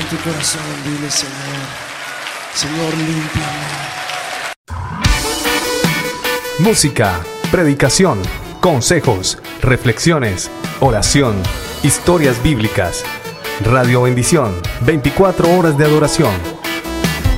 en tu corazón, dile: Señor, Señor, límpiame. Música, predicación, consejos, reflexiones, oración, historias bíblicas. Radio Bendición, 24 horas de adoración.